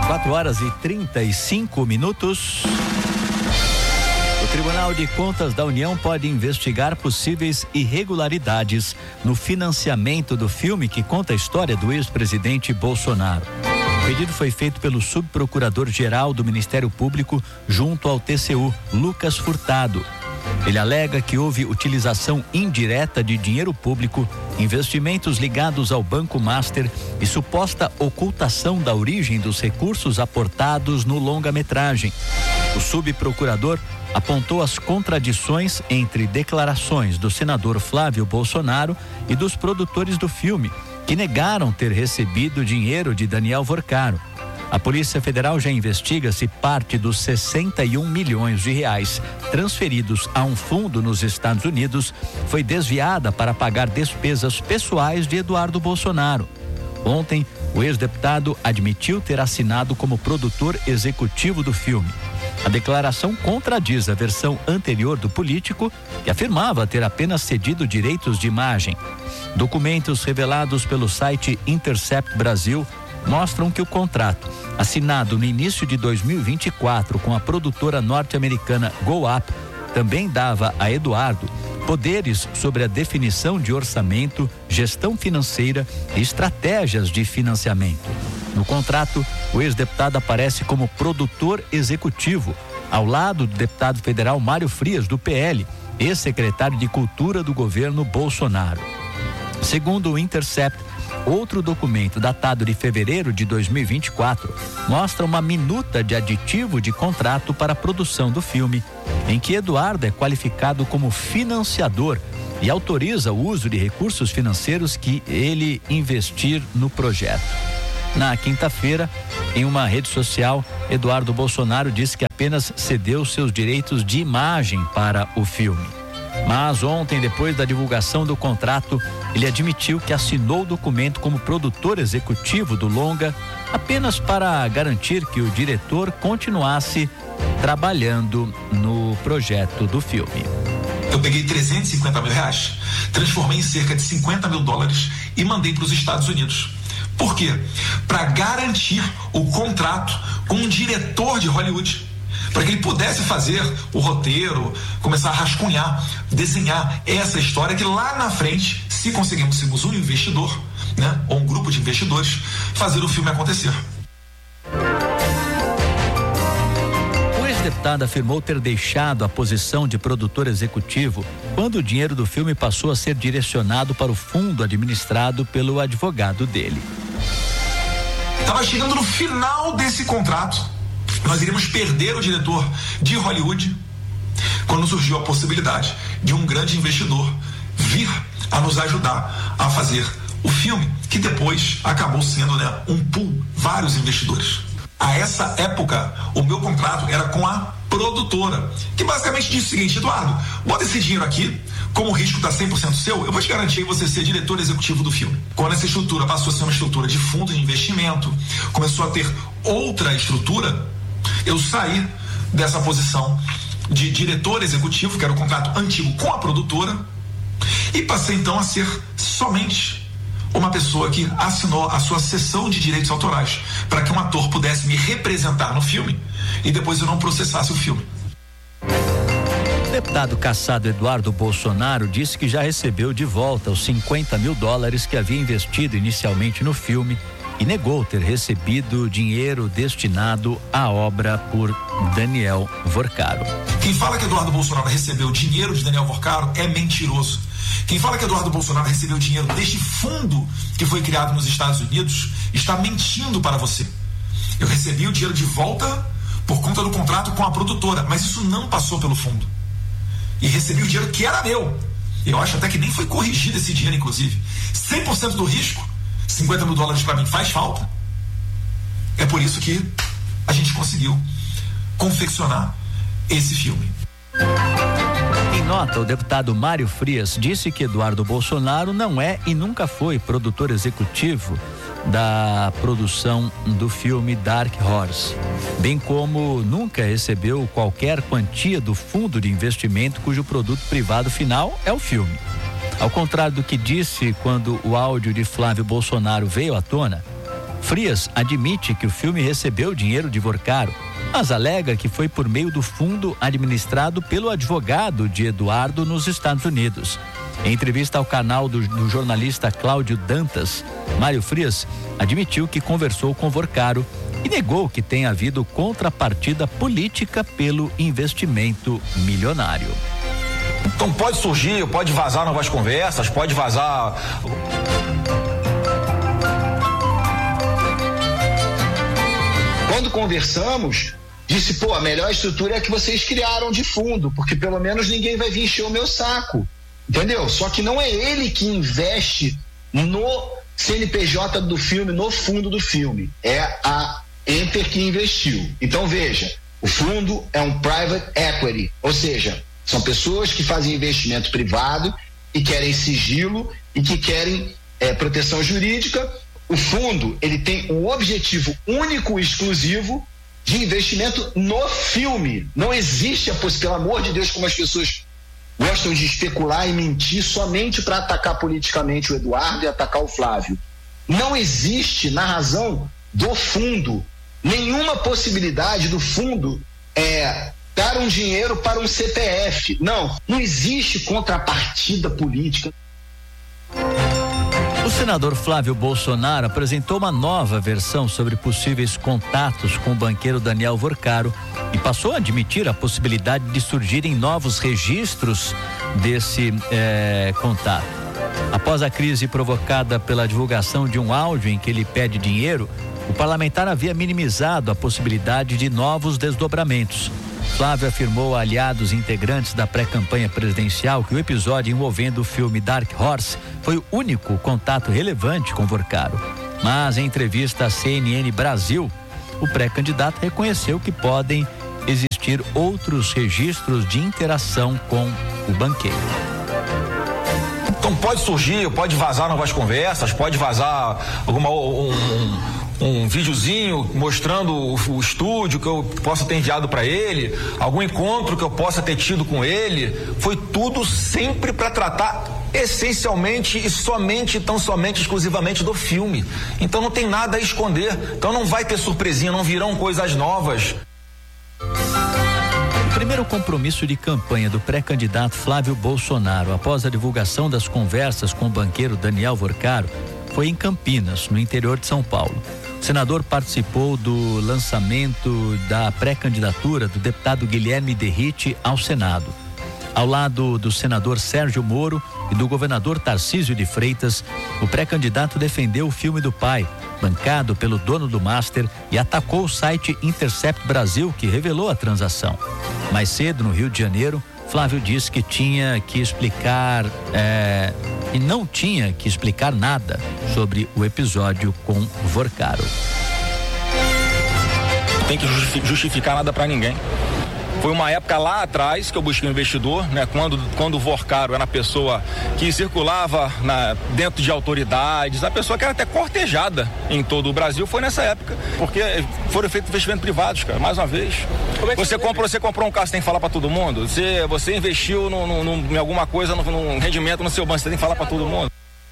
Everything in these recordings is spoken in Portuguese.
4h35. O Tribunal de Contas da União pode investigar possíveis irregularidades no financiamento do filme que conta a história do ex-presidente Bolsonaro. O pedido foi feito pelo subprocurador-geral do Ministério Público junto ao TCU, Lucas Furtado. Ele alega que houve utilização indireta de dinheiro público, investimentos ligados ao Banco Master e suposta ocultação da origem dos recursos aportados no longa-metragem. O subprocurador apontou as contradições entre declarações do senador Flávio Bolsonaro e dos produtores do filme, que negaram ter recebido dinheiro de Daniel Vorcaro. A Polícia Federal já investiga se parte dos 61 milhões de reais transferidos a um fundo nos Estados Unidos foi desviada para pagar despesas pessoais de Eduardo Bolsonaro. Ontem, o ex-deputado admitiu ter assinado como produtor executivo do filme. A declaração contradiz a versão anterior do político, que afirmava ter apenas cedido direitos de imagem. Documentos revelados pelo site Intercept Brasil mostram que o contrato, assinado no início de 2024 com a produtora norte-americana Go Up, também dava a Eduardo poderes sobre a definição de orçamento, gestão financeira e estratégias de financiamento. No contrato, o ex-deputado aparece como produtor executivo, ao lado do deputado federal Mário Frias, do PL, ex-secretário de Cultura do governo Bolsonaro. Segundo o Intercept, outro documento datado de fevereiro de 2024 mostra uma minuta de aditivo de contrato para a produção do filme, em que Eduardo é qualificado como financiador e autoriza o uso de recursos financeiros que ele investir no projeto. Na quinta-feira, em uma rede social, Eduardo Bolsonaro disse que apenas cedeu seus direitos de imagem para o filme. Mas ontem, depois da divulgação do contrato, ele admitiu que assinou o documento como produtor executivo do longa apenas para garantir que o diretor continuasse trabalhando no projeto do filme. Eu peguei 350 mil reais, transformei em cerca de 50 mil dólares e mandei para os Estados Unidos. Por quê? Para garantir o contrato com um diretor de Hollywood, para que ele pudesse fazer o roteiro, começar a rascunhar, desenhar essa história que lá na frente, se conseguirmos um investidor, né, ou um grupo de investidores, fazer o filme acontecer. O ex-deputado afirmou ter deixado a posição de produtor executivo quando o dinheiro do filme passou a ser direcionado para o fundo administrado pelo advogado dele. Estava chegando no final desse contrato. Nós iríamos perder o diretor de Hollywood quando surgiu a possibilidade de um grande investidor vir a nos ajudar a fazer o filme, que depois acabou sendo, né, um pool, vários investidores. A essa época, o meu contrato era com a produtora, que basicamente disse o seguinte: Eduardo, bota esse dinheiro aqui, como o risco está 100% seu, eu vou te garantir você ser diretor executivo do filme. Quando essa estrutura passou a ser uma estrutura de fundo de investimento, começou a ter outra estrutura, eu saí dessa posição de diretor executivo, que era o contrato antigo com a produtora, e passei então a ser somente uma pessoa que assinou a sua cessão de direitos autorais para que um ator pudesse me representar no filme e depois eu não processasse o filme. O deputado cassado Eduardo Bolsonaro disse que já recebeu de volta os 50 mil dólares que havia investido inicialmente no filme e negou ter recebido dinheiro destinado à obra por Daniel Vorcaro. Quem fala que Eduardo Bolsonaro recebeu dinheiro de Daniel Vorcaro é mentiroso. Quem fala que Eduardo Bolsonaro recebeu dinheiro deste fundo que foi criado nos Estados Unidos está mentindo para você. Eu recebi o dinheiro de volta por conta do contrato com a produtora, mas isso não passou pelo fundo. E recebi o dinheiro que era meu. Eu acho até que nem foi corrigido esse dinheiro, inclusive. 100% do risco, 50 mil dólares para mim faz falta. É por isso que a gente conseguiu confeccionar esse filme. Em nota, o deputado Mário Frias disse que Eduardo Bolsonaro não é e nunca foi produtor executivo da produção do filme Dark Horse, bem como nunca recebeu qualquer quantia do fundo de investimento cujo produto privado final é o filme. Ao contrário do que disse quando o áudio de Flávio Bolsonaro veio à tona, Frias admite que o filme recebeu dinheiro de Vorcaro, mas alega que foi por meio do fundo administrado pelo advogado de Eduardo nos Estados Unidos. Em entrevista ao canal do jornalista Cláudio Dantas, Mário Frias admitiu que conversou com Vorcaro e negou que tenha havido contrapartida política pelo investimento milionário. Então pode surgir, pode vazar novas conversas, pode vazar... Quando conversamos, disse, pô, a melhor estrutura é a que vocês criaram de fundo, porque pelo menos ninguém vai vir encher o meu saco, entendeu? Só que não é ele que investe no CNPJ do filme, no fundo do filme, é a Enter que investiu. Então veja, o fundo é um private equity, ou seja, são pessoas que fazem investimento privado e querem sigilo e que querem proteção jurídica. O fundo, ele tem um objetivo único e exclusivo de investimento no filme. Não existe a possibilidade, pelo amor de Deus, como as pessoas gostam de especular e mentir somente para atacar politicamente o Eduardo e atacar o Flávio. Não existe, na razão do fundo, nenhuma possibilidade do fundo dar um dinheiro para um CPF. Não existe contrapartida política. O senador Flávio Bolsonaro apresentou uma nova versão sobre possíveis contatos com o banqueiro Daniel Vorcaro e passou a admitir a possibilidade de surgirem novos registros desse contato. Após a crise provocada pela divulgação de um áudio em que ele pede dinheiro, o parlamentar havia minimizado a possibilidade de novos desdobramentos. Flávio afirmou a aliados integrantes da pré-campanha presidencial que o episódio envolvendo o filme Dark Horse foi o único contato relevante com Vorcaro. Mas em entrevista à CNN Brasil, o pré-candidato reconheceu que podem existir outros registros de interação com o banqueiro. Então pode surgir, pode vazar novas conversas, pode vazar um videozinho mostrando o estúdio que eu possa ter enviado para ele, algum encontro que eu possa ter tido com ele. Foi tudo sempre para tratar essencialmente e somente, tão somente, exclusivamente do filme. Então não tem nada a esconder. Então não vai ter surpresinha, não virão coisas novas. O primeiro compromisso de campanha do pré-candidato Flávio Bolsonaro após a divulgação das conversas com o banqueiro Daniel Vorcaro foi em Campinas, no interior de São Paulo. O senador participou do lançamento da pré-candidatura do deputado Guilherme Derrite ao Senado. Ao lado do senador Sérgio Moro e do governador Tarcísio de Freitas, o pré-candidato defendeu o filme do pai, bancado pelo dono do Master, e atacou o site Intercept Brasil, que revelou a transação. Mais cedo, no Rio de Janeiro, Flávio disse que tinha que explicar e não tinha que explicar nada sobre o episódio com Vorcaro. Tem que justificar nada para ninguém. Foi uma época lá atrás que eu busquei um investidor, né? Quando o Vorcaro era a pessoa que circulava dentro de autoridades, a pessoa que era até cortejada em todo o Brasil, foi nessa época, porque foram feitos investimentos privados, cara, mais uma vez. Você comprou um carro, você tem que falar para todo mundo. Você investiu em alguma coisa, num rendimento no seu banco, você tem que falar para todo mundo.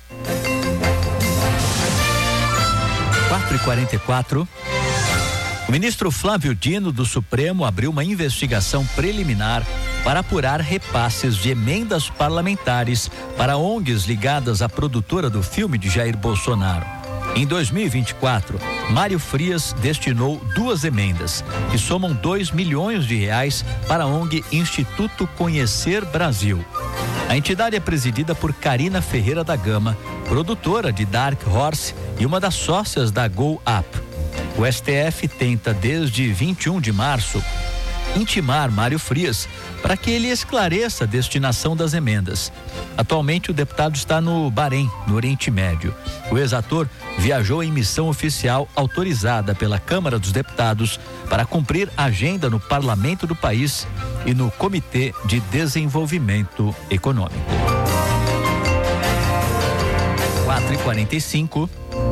4h44. O ministro Flávio Dino do Supremo abriu uma investigação preliminar para apurar repasses de emendas parlamentares para ONGs ligadas à produtora do filme de Jair Bolsonaro. Em 2024, Mário Frias destinou 2 emendas, que somam R$2 milhões para a ONG Instituto Conhecer Brasil. A entidade é presidida por Karina Ferreira da Gama, produtora de Dark Horse e uma das sócias da Go Up. O STF tenta, desde 21 de março, intimar Mário Frias para que ele esclareça a destinação das emendas. Atualmente, o deputado está no Bahrein, no Oriente Médio. O ex-ator viajou em missão oficial autorizada pela Câmara dos Deputados para cumprir agenda no parlamento do país e no Comitê de Desenvolvimento Econômico. 4h45.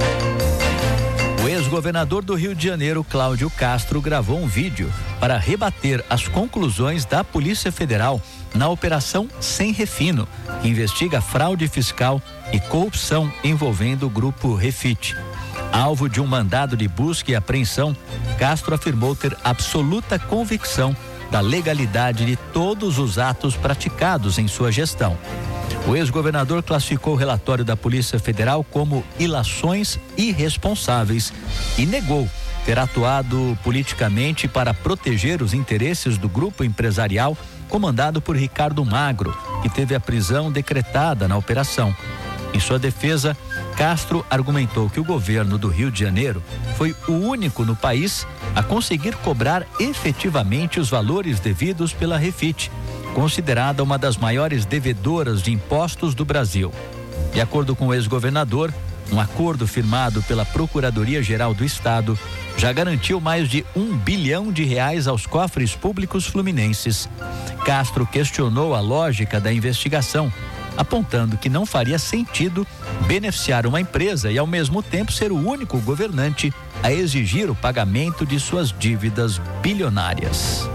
O ex-governador do Rio de Janeiro, Cláudio Castro, gravou um vídeo para rebater as conclusões da Polícia Federal na Operação Sem Refino, que investiga fraude fiscal e corrupção envolvendo o grupo Refit. Alvo de um mandado de busca e apreensão, Castro afirmou ter absoluta convicção da legalidade de todos os atos praticados em sua gestão. O ex-governador classificou o relatório da Polícia Federal como ilações irresponsáveis e negou ter atuado politicamente para proteger os interesses do grupo empresarial comandado por Ricardo Magro, que teve a prisão decretada na operação. Em sua defesa, Castro argumentou que o governo do Rio de Janeiro foi o único no país a conseguir cobrar efetivamente os valores devidos pela Refit, considerada uma das maiores devedoras de impostos do Brasil. De acordo com o ex-governador, um acordo firmado pela Procuradoria-Geral do Estado já garantiu mais de R$1 bilhão aos cofres públicos fluminenses. Castro questionou a lógica da investigação, apontando que não faria sentido beneficiar uma empresa e, ao mesmo tempo, ser o único governante a exigir o pagamento de suas dívidas bilionárias.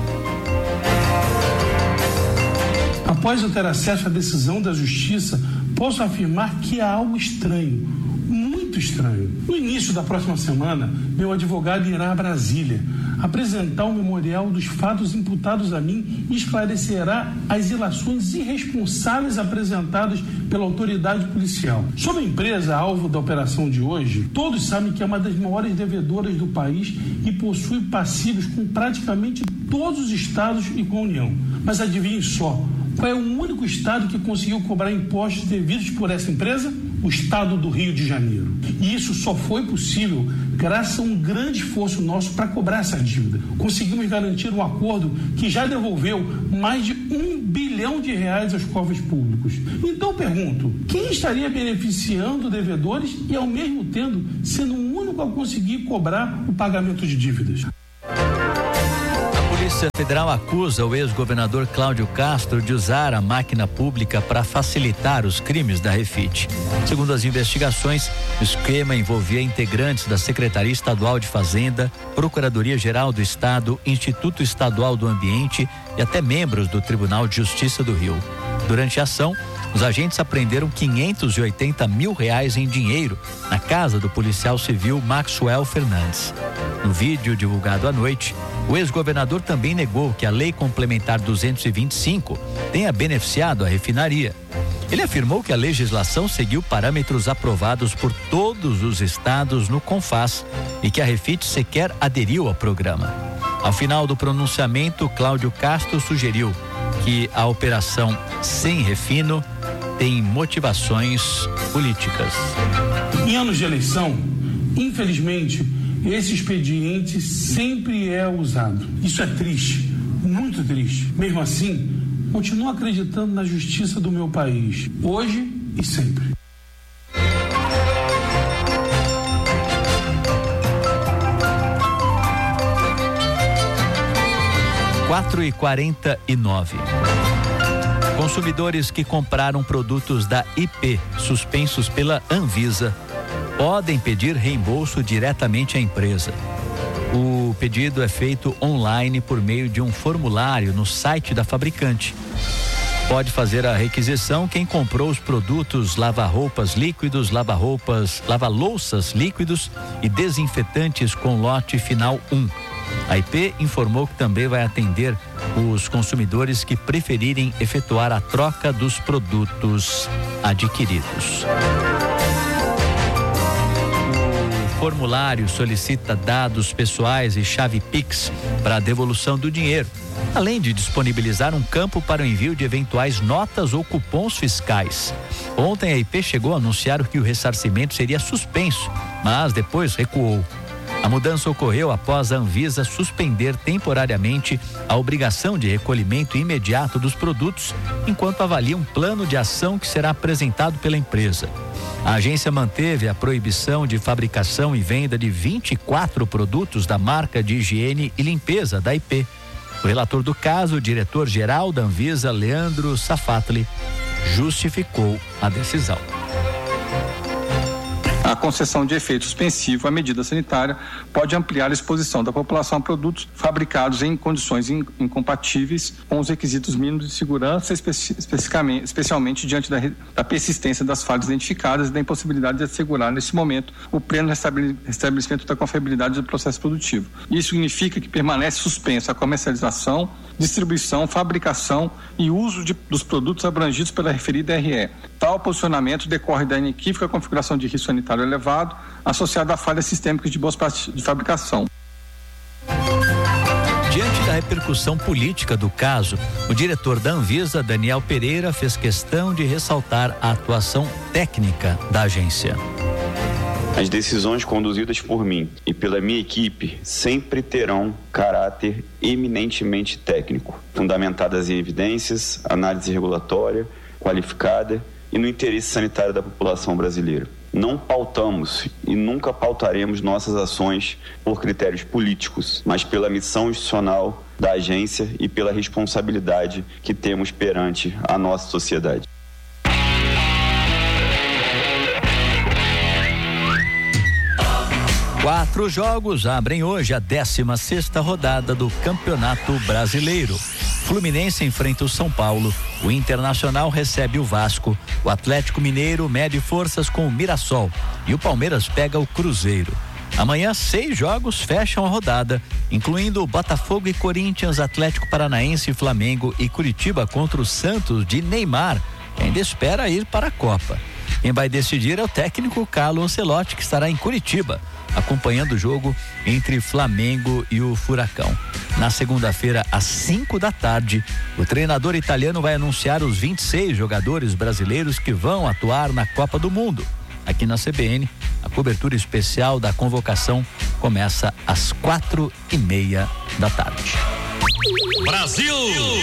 Após eu ter acesso à decisão da Justiça, posso afirmar que há algo estranho, muito estranho. No início da próxima semana, meu advogado irá a Brasília apresentar o memorial dos fatos imputados a mim e esclarecerá as ilações irresponsáveis apresentadas pela autoridade policial. Sobre a empresa alvo da operação de hoje, todos sabem que é uma das maiores devedoras do país e possui passivos com praticamente todos os estados e com a União. Mas adivinhe só, qual é o único estado que conseguiu cobrar impostos devidos por essa empresa? O estado do Rio de Janeiro. E isso só foi possível graças a um grande esforço nosso para cobrar essa dívida. Conseguimos garantir um acordo que já devolveu mais de R$1 bilhão aos cofres públicos. Então pergunto, quem estaria beneficiando devedores e ao mesmo tempo sendo o único a conseguir cobrar o pagamento de dívidas? A Polícia Federal acusa o ex-governador Cláudio Castro de usar a máquina pública para facilitar os crimes da Refit. Segundo as investigações, o esquema envolvia integrantes da Secretaria Estadual de Fazenda, Procuradoria-Geral do Estado, Instituto Estadual do Ambiente e até membros do Tribunal de Justiça do Rio. Durante a ação, os agentes apreenderam R$580 mil em dinheiro na casa do policial civil Maxwell Fernandes. No vídeo divulgado à noite, o ex-governador também negou que a Lei Complementar 225 tenha beneficiado a refinaria. Ele afirmou que a legislação seguiu parâmetros aprovados por todos os estados no CONFAS e que a Refit sequer aderiu ao programa. Ao final do pronunciamento, Cláudio Castro sugeriu que a operação Sem Refino tem motivações políticas. Em anos de eleição, infelizmente, esse expediente sempre é usado. Isso é triste, muito triste. Mesmo assim, continuo acreditando na justiça do meu país, hoje e sempre. Quatro e 49. Consumidores que compraram produtos da IP suspensos pela Anvisa podem pedir reembolso diretamente à empresa. O pedido é feito online por meio de um formulário no site da fabricante. Pode fazer a requisição quem comprou os produtos lava-roupas líquidos, lava-louças líquidos e desinfetantes com lote final 1. A IP informou que também vai atender os consumidores que preferirem efetuar a troca dos produtos adquiridos. O formulário solicita dados pessoais e chave Pix para a devolução do dinheiro, além de disponibilizar um campo para o envio de eventuais notas ou cupons fiscais. Ontem a IP chegou a anunciar que o ressarcimento seria suspenso, mas depois recuou. A mudança ocorreu após a Anvisa suspender temporariamente a obrigação de recolhimento imediato dos produtos, enquanto avalia um plano de ação que será apresentado pela empresa. A agência manteve a proibição de fabricação e venda de 24 produtos da marca de higiene e limpeza da IP. O relator do caso, o diretor-geral da Anvisa, Leandro Safatli, justificou a decisão. A concessão de efeito suspensivo à medida sanitária pode ampliar a exposição da população a produtos fabricados em condições incompatíveis com os requisitos mínimos de segurança, especialmente diante da persistência das falhas identificadas e da impossibilidade de assegurar, nesse momento, o pleno restabelecimento da confiabilidade do processo produtivo. Isso significa que permanece suspensa a comercialização, distribuição, fabricação e uso dos produtos abrangidos pela referida RE. Tal posicionamento decorre da inequívoca configuração de risco sanitário elevado, associado a falhas sistêmicas de boas práticas de fabricação. Diante da repercussão política do caso, o diretor da Anvisa, Daniel Pereira, fez questão de ressaltar a atuação técnica da agência. As decisões conduzidas por mim e pela minha equipe sempre terão caráter eminentemente técnico, fundamentadas em evidências, análise regulatória, qualificada e no interesse sanitário da população brasileira. Não pautamos e nunca pautaremos nossas ações por critérios políticos, mas pela missão institucional da agência e pela responsabilidade que temos perante a nossa sociedade. Quatro jogos abrem hoje a 16ª rodada do Campeonato Brasileiro. Fluminense enfrenta o São Paulo, o Internacional recebe o Vasco, o Atlético Mineiro mede forças com o Mirassol e o Palmeiras pega o Cruzeiro. Amanhã 6 jogos fecham a rodada, incluindo Botafogo e Corinthians, Atlético Paranaense e Flamengo e Curitiba contra o Santos de Neymar, que ainda espera ir para a Copa. Quem vai decidir é o técnico Carlo Ancelotti, que estará em Curitiba, acompanhando o jogo entre Flamengo e o Furacão. Na segunda-feira, às 5 da tarde, o treinador italiano vai anunciar os 26 jogadores brasileiros que vão atuar na Copa do Mundo. Aqui na CBN, a cobertura especial da convocação começa às 4:30 da tarde. Brasil!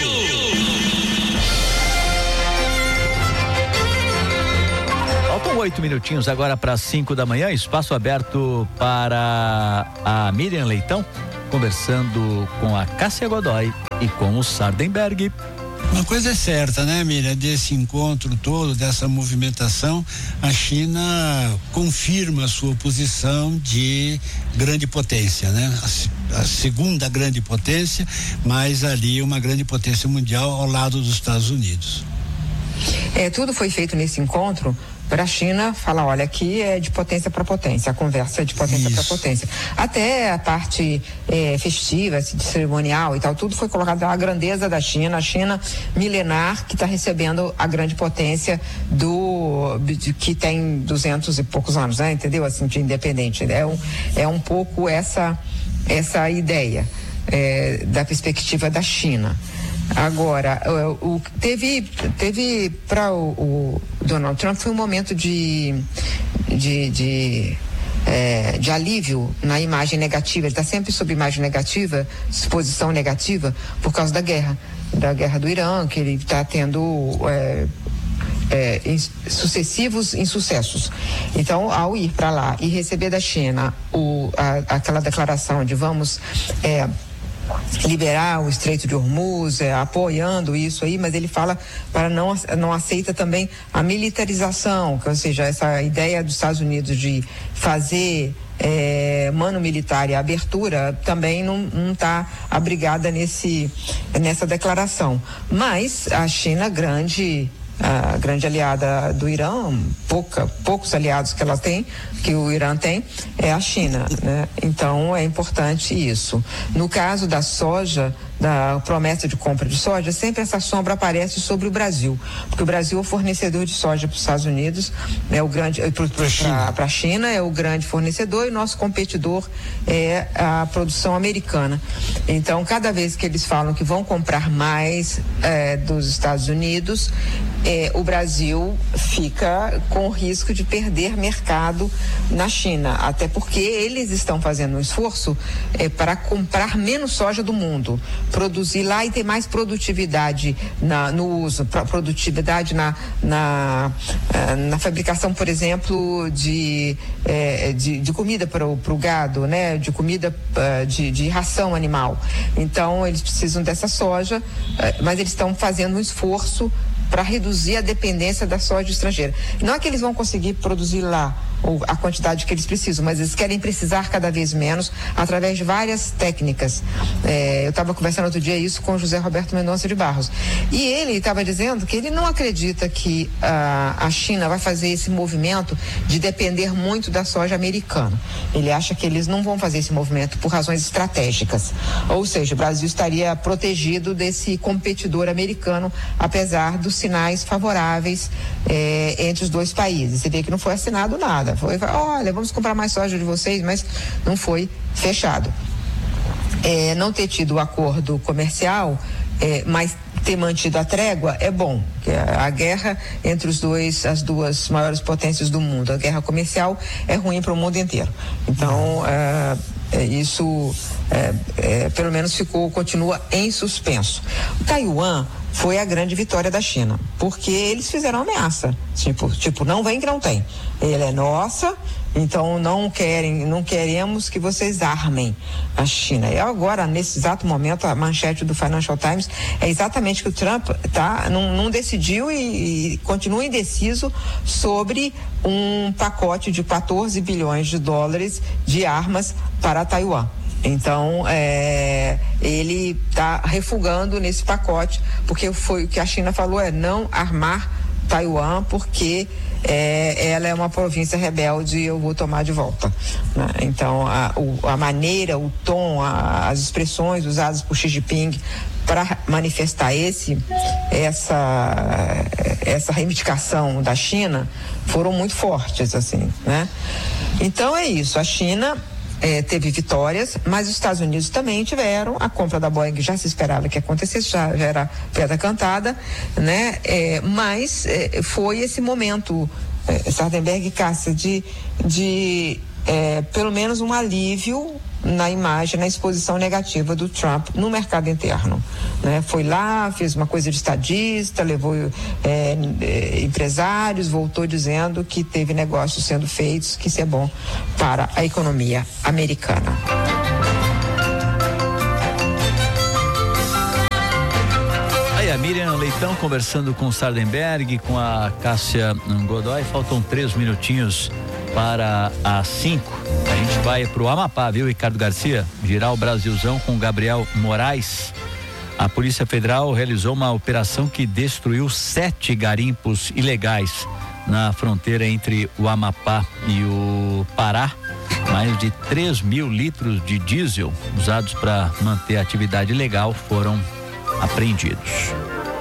Faltam 8 minutinhos agora para 5 da manhã, espaço aberto para a Miriam Leitão, conversando com a Cássia Godoy e com o Sardenberg. Uma coisa é certa, né, Miriam, desse encontro todo, dessa movimentação, a China confirma a sua posição de grande potência, né? A segunda grande potência, mas ali uma grande potência mundial ao lado dos Estados Unidos. Tudo foi feito nesse encontro para a China falar, olha, aqui é de potência para potência, a conversa é de potência para potência. Até a parte festiva, de cerimonial e tal, tudo foi colocado a grandeza da China, a China milenar que está recebendo a grande potência que tem 200 e poucos anos, né? Entendeu? Assim, de independente. É um pouco essa ideia da perspectiva da China. Agora, teve para o Donald Trump foi um momento de alívio na imagem negativa. Ele está sempre sob imagem negativa, exposição negativa, por causa da guerra do Irã, que ele está tendo sucessivos insucessos. Então, ao ir para lá e receber da China aquela declaração de vamos liberar o Estreito de Hormuz, apoiando isso aí, mas ele fala para não aceita também a militarização, ou seja, essa ideia dos Estados Unidos de fazer mano militar e a abertura também não está abrigada nessa declaração. Mas a China, a grande aliada do Irã, poucos aliados que o Irã tem, é a China, né? Então é importante isso. No caso da soja, da promessa de compra de soja, sempre essa sombra aparece sobre o Brasil, porque o Brasil é o fornecedor de soja para os Estados Unidos, é o grande para a China, é o grande fornecedor, e o nosso competidor é a produção americana. Então, cada vez que eles falam que vão comprar mais dos Estados Unidos, o Brasil fica com o risco de perder mercado na China, até porque eles estão fazendo um esforço para comprar menos soja do mundo, produzir lá e ter mais produtividade no uso, produtividade na fabricação, por exemplo, de comida para o gado, né? De comida de ração animal. Então eles precisam dessa soja, mas eles estão fazendo um esforço para reduzir a dependência da soja estrangeira. Não é que eles vão conseguir produzir lá a quantidade que eles precisam, mas eles querem precisar cada vez menos através de várias técnicas. Eu estava conversando outro dia isso com o José Roberto Mendonça de Barros, e ele estava dizendo que ele não acredita que a China vai fazer esse movimento de depender muito da soja americana. Ele acha que eles não vão fazer esse movimento por razões estratégicas, ou seja, o Brasil estaria protegido desse competidor americano, apesar dos sinais favoráveis entre os dois países. Você vê que não foi assinado nada, olha, vamos comprar mais soja de vocês, mas não foi fechado. Não ter tido o acordo comercial, mas ter mantido a trégua é bom, que a guerra entre as duas maiores potências do mundo, a guerra comercial é ruim para o mundo inteiro. Então, isso pelo menos continua em suspenso. O Taiwan foi a grande vitória da China, porque eles fizeram ameaça, tipo, não vem que não tem. Ele é nossa, então não queremos que vocês armem a China. E agora, nesse exato momento, a manchete do Financial Times é exatamente que o Trump não decidiu e continua indeciso sobre um pacote de 14 bilhões de dólares de armas para Taiwan. Então, ele está refugando nesse pacote, porque foi o que a China falou, não armar Taiwan, porque ela é uma província rebelde e eu vou tomar de volta, né? Então, a maneira, o tom, as expressões usadas por Xi Jinping para manifestar essa reivindicação da China foram muito fortes, assim, né? Então é isso, a China teve vitórias, mas os Estados Unidos também tiveram. A compra da Boeing já se esperava que acontecesse, já era pedra cantada, né? Mas foi esse momento, Sardenberg e Cássia, de pelo menos um alívio na imagem, na exposição negativa do Trump no mercado interno, né? Foi lá, fez uma coisa de estadista, levou empresários, voltou dizendo que teve negócios sendo feitos, que isso é bom para a economia americana. Aí a Miriam Leitão conversando com o Sardenberg, com a Cássia Godoy. Faltam 3 minutinhos para as 5. A gente vai pro Amapá, viu, Ricardo Garcia? Girar o Brasilzão com Gabriel Moraes. A Polícia Federal realizou uma operação que destruiu 7 garimpos ilegais na fronteira entre o Amapá e o Pará. Mais de 3 mil litros de diesel usados para manter a atividade ilegal foram apreendidos.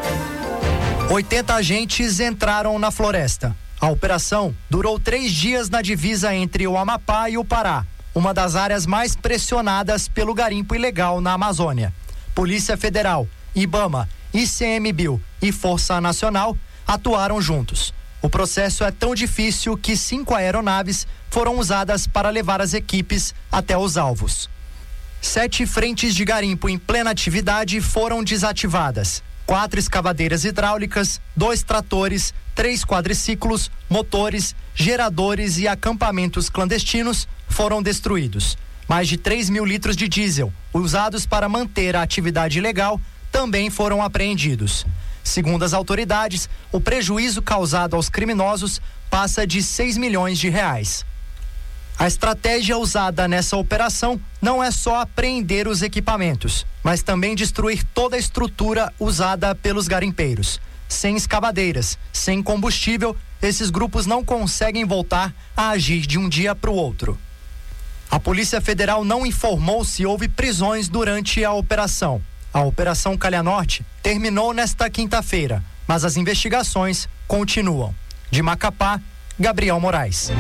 80 agentes entraram na floresta. A operação durou 3 dias na divisa entre o Amapá e o Pará, uma das áreas mais pressionadas pelo garimpo ilegal na Amazônia. Polícia Federal, IBAMA, ICMBio e Força Nacional atuaram juntos. O processo é tão difícil que 5 aeronaves foram usadas para levar as equipes até os alvos. 7 frentes de garimpo em plena atividade foram desativadas. 4 escavadeiras hidráulicas, 2 tratores, 3 quadriciclos, motores, geradores e acampamentos clandestinos foram destruídos. Mais de 3 mil litros de diesel, usados para manter a atividade ilegal, também foram apreendidos. Segundo as autoridades, o prejuízo causado aos criminosos passa de 6 milhões de reais. A estratégia usada nessa operação não é só apreender os equipamentos, mas também destruir toda a estrutura usada pelos garimpeiros. Sem escavadeiras, sem combustível, esses grupos não conseguem voltar a agir de um dia para o outro. A Polícia Federal não informou se houve prisões durante a operação. A Operação Calha Norte terminou nesta quinta-feira, mas as investigações continuam. De Macapá, Gabriel Moraes.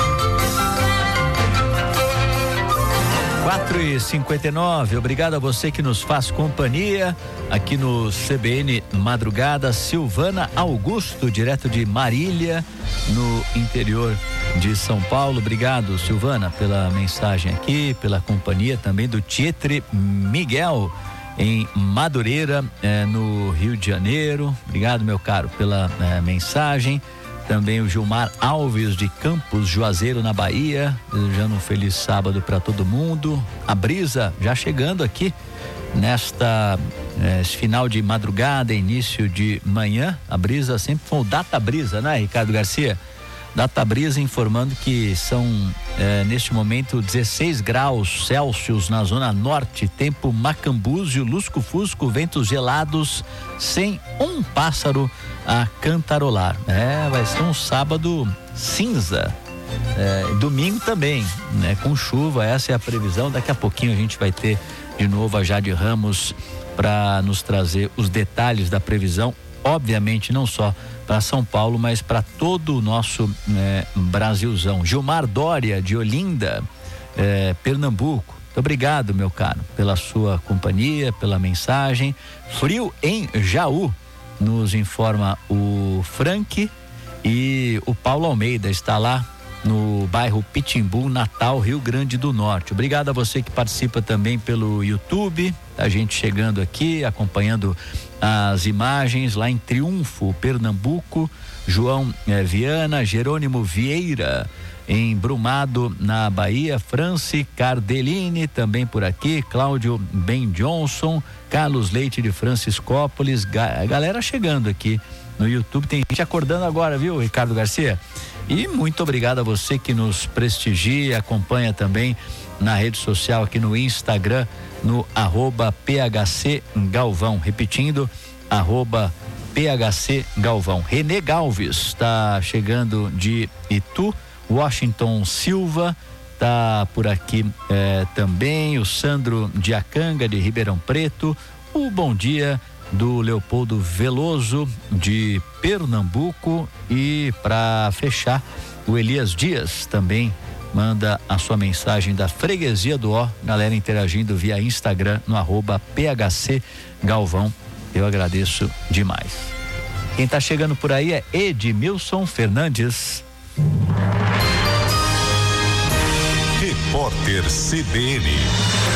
4h59, obrigado a você que nos faz companhia aqui no CBN Madrugada. Silvana Augusto, direto de Marília, no interior de São Paulo. Obrigado, Silvana, pela mensagem aqui, pela companhia também do Tietre Miguel, em Madureira, no Rio de Janeiro. Obrigado, meu caro, pela mensagem. Também o Gilmar Alves de Campos Juazeiro, na Bahia, desejando um feliz sábado para todo mundo. A brisa já chegando aqui esse final de madrugada, início de manhã. A brisa sempre foi o data brisa, né, Ricardo Garcia? Databrisa informando que são neste momento 16 graus Celsius na zona norte, tempo macambúzio, lusco-fusco, ventos gelados, sem um pássaro a cantarolar. Vai ser um sábado cinza. Domingo também, né? Com chuva, essa é a previsão. Daqui a pouquinho a gente vai ter de novo a Jade Ramos para nos trazer os detalhes da previsão, obviamente não só para São Paulo, mas para todo o nosso Brasilzão. Gilmar Dória, de Olinda, Pernambuco. Muito obrigado, meu caro, pela sua companhia, pela mensagem. Frio em Jaú, nos informa o Frank, e o Paulo Almeida está lá no bairro Pitimbu, Natal, Rio Grande do Norte. Obrigado a você que participa também pelo YouTube, a gente chegando aqui, acompanhando as imagens lá em Triunfo, Pernambuco. João Viana, Jerônimo Vieira em Brumado, na Bahia, Franci Cardellini também por aqui, Cláudio Ben Johnson, Carlos Leite de Franciscópolis, galera chegando aqui no YouTube, tem gente acordando agora, viu, Ricardo Garcia? E muito obrigado a você que nos prestigia, acompanha também na rede social, aqui no Instagram, no @PHC Galvão, repetindo, @PHC Galvão. Renê Galves está chegando de Itu, Washington Silva tá por aqui também, o Sandro Diacanga de Ribeirão Preto, o bom dia do Leopoldo Veloso de Pernambuco, e para fechar o Elias Dias também manda a sua mensagem da Freguesia do Ó, galera interagindo via Instagram no @PHC Galvão. Eu agradeço demais. Quem tá chegando por aí é Edmilson Fernandes. Repórter CBN.